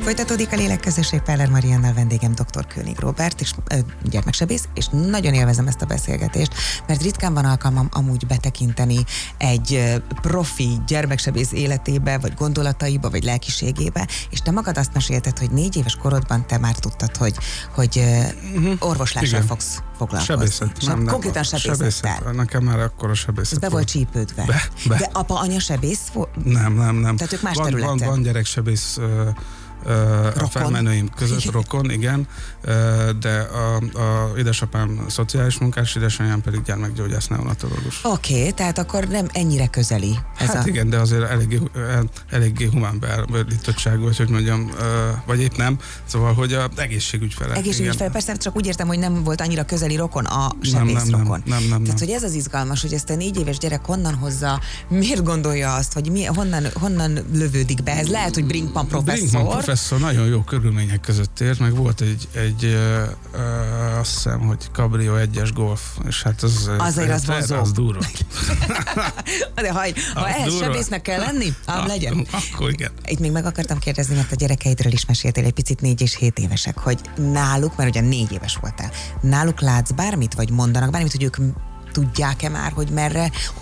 Folytatódik a Lélekközösség Peller Mariannal, vendégem dr. König Róbert, és gyermeksebész, és nagyon élvezem ezt a beszélgetést, mert ritkán van alkalmam amúgy betekinteni egy profi gyermeksebész életébe, vagy gondolataiba, vagy lelkiségébe, és te magad azt mesélted, hogy 4 éves korodban te már tudtad, hogy orvoslással fogsz foglalkozni. Sebészet. Konkrétan sebészettel. Nekem már akkor a sebészet. Ez be volt csípődve. Be. De apa, anya sebész volt? Nem. Tehát ők más területen. Van gyereksebész a felmenőim között, rokon, igen, de a édesapám szociális munkás, édesanyám pedig gyermekgyógyász, neonatológus. Oké, tehát akkor nem ennyire közeli. Hát igen, de azért eléggé humán beállítottságú, hogy mondjam, vagy épp nem, szóval, hogy a egészségügyfele. Egészségügyfele, persze, csak úgy értem, hogy nem volt annyira közeli rokon a sebész rokon. Nem. Tehát, hogy ez az izgalmas, hogy ezt a 4 éves gyerek honnan hozza, miért gondolja azt, hogy honnan lövődik be. Ez lehet, hogy Brinkman professzor. Nagyon jó körülmények között ért, meg volt egy azt hiszem, hogy Cabrio 1-es Golf, és hát az durva. De ha ehhez sebésznek kell lenni, legyen. Akkor igen. Itt még meg akartam kérdezni, mert a gyerekeidről is meséltél egy picit 4 és 7 évesek, hogy náluk, mert ugye 4 éves voltál, náluk látsz bármit, vagy mondanak bármit, hogy ők tudják-e már, hogy merre